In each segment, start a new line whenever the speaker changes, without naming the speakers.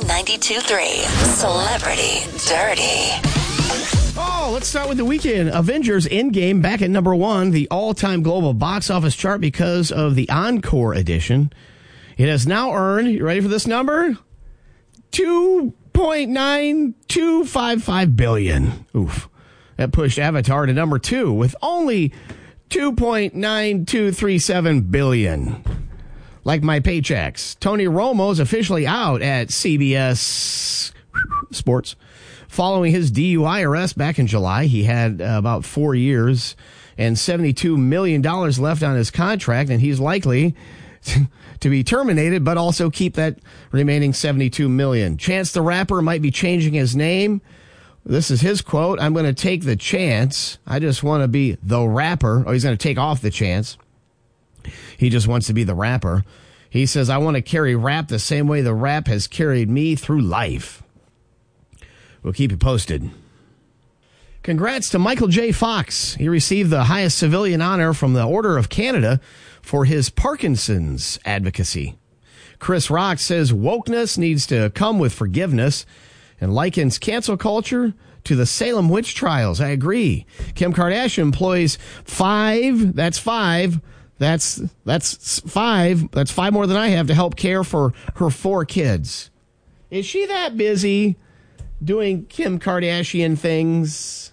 Z92.3 Celebrity Dirty.
Oh, let's start with the weekend. Avengers Endgame back at number 1, the all-time global box office chart because of the Encore edition. It has now earned, you ready for this number? $2.9255 billion. Oof. That pushed Avatar to number 2 with only $2.9237 billion. Like my paychecks. Tony Romo's officially out at CBS Sports. Following his DUI arrest back in July, he had about 4 years and $72 million left on his contract, and he's likely to be terminated, but also keep that remaining $72 million. Chance the Rapper might be changing his name. This is his quote: "I'm going to take the chance. I just want to be the rapper." Oh, he's going to take off the chance. He just wants to be the rapper. He says, "I want to carry rap the same way the rap has carried me through life." We'll keep you posted. Congrats to Michael J. Fox. He received the highest civilian honor from the Order of Canada for his Parkinson's advocacy. Chris Rock says wokeness needs to come with forgiveness and likens cancel culture to the Salem witch trials. I agree. Kim Kardashian employs 5. That's 5. That's 5. That's 5 more than I have to help care for her 4 kids. Is she that busy doing Kim Kardashian things?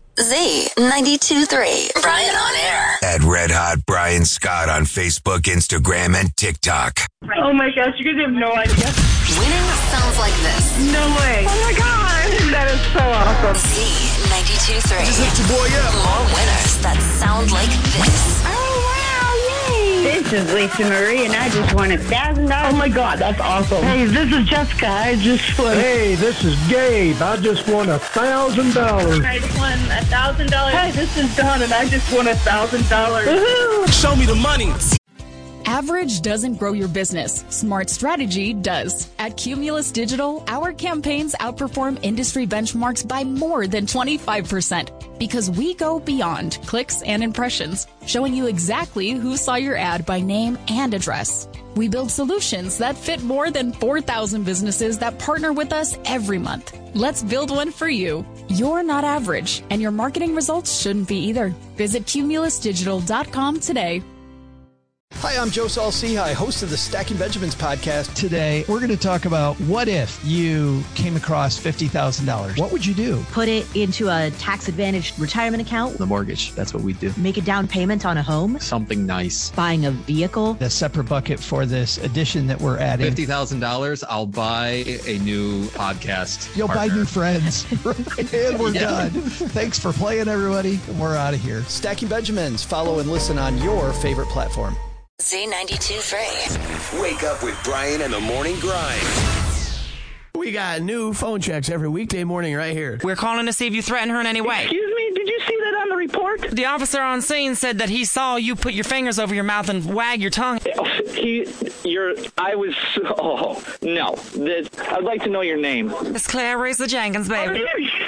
Z92.3 Brian on air.
At Red Hot Brian Scott on Facebook, Instagram, and TikTok.
Oh my gosh, you guys have no idea.
Winning sounds like this.
No way. Oh my god, that is so awesome.
Z92.3.
Just lift your boy up.
More winners that sound like this.
Oh wow, yay. This is Lisa Marie and I just won $1,000. Oh my god, that's awesome. Hey, this is Jessica. I just won.
Hey, this is Gabe. I just won $1,000.
I just won $1,000. Hey, this is Dawn and I just won $1,000. Woohoo!
Show me the money.
Average doesn't grow your business. Smart strategy does. At Cumulus Digital, our campaigns outperform industry benchmarks by more than 25% because we go beyond clicks and impressions, showing you exactly who saw your ad by name and address. We build solutions that fit more than 4,000 businesses that partner with us every month. Let's build one for you. You're not average, and your marketing results shouldn't be either. Visit cumulusdigital.com today.
Hi, I'm Joe Saul-Sehy, host of the Stacking Benjamins podcast.
Today, we're going to talk about what if you came across $50,000. What would you do?
Put it into a tax-advantaged retirement account.
The mortgage, that's what we do.
Make a down payment on a home.
Something nice.
Buying a vehicle.
A separate bucket for this addition that we're adding.
$50,000, I'll buy a new podcast.
You'll
partner.
buy new friends. And we're done. Thanks for playing, everybody. And we're out of here.
Stacking Benjamins. Follow and listen on your favorite platform.
Z92.3.
Wake up with Brian and the Morning Grind.
We got new phone checks every weekday morning right here.
We're calling to see if you threatened her in any way.
Excuse me, did you see that on the report?
The officer on scene said that he saw you put your fingers over your mouth and wag your tongue.
No. I'd like to know your name.
It's Claire Racer Jenkins, baby.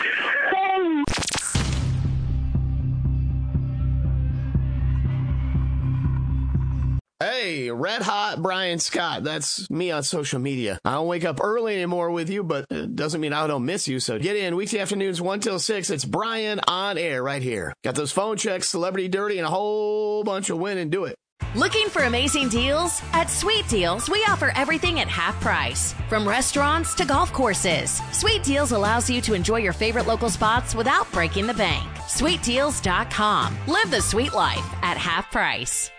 Hey, Red Hot Brian Scott. That's me on social media. I don't wake up early anymore with you, but it doesn't mean I don't miss you. So get in weekday afternoons 1 till 6. It's Brian on air right here. Got those phone checks, Celebrity Dirty, and a whole bunch of winning. Do it.
Looking for amazing deals? At Sweet Deals, we offer everything at half price. From restaurants to golf courses, Sweet Deals allows you to enjoy your favorite local spots without breaking the bank. SweetDeals.com. Live the sweet life at half price.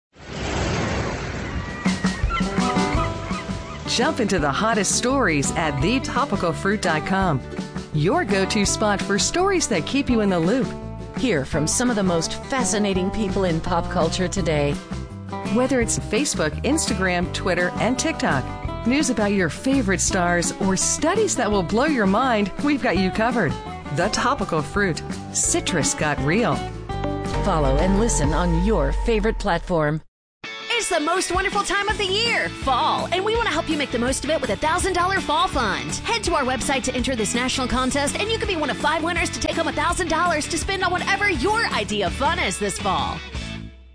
Jump into the hottest stories at thetopicalfruit.com. Your go-to spot for stories that keep you in the loop.
Hear from some of the most fascinating people in pop culture today.
Whether it's Facebook, Instagram, Twitter, and TikTok, news about your favorite stars, or studies that will blow your mind, we've got you covered. The Topical Fruit. Citrus got real.
Follow and listen on your favorite platform.
It's the most wonderful time of the year, fall, and we want to help you make the most of it with a $1,000 fall fund. Head to our website to enter this national contest, and you could be one of 5 winners to take home $1,000 to spend on whatever your idea of fun is this fall.